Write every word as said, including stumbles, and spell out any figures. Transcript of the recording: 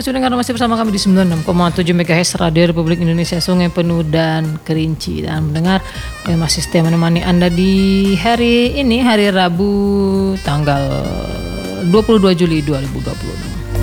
kasih pendengar masih bersama kami di sembilan puluh enam koma tujuh megahertz Radio Republik Indonesia Sungai Penuh dan Kerinci. Dan mendengar kami masih setia menemani Anda di hari ini, hari Rabu tanggal dua puluh dua Juli dua ribu dua puluh enam.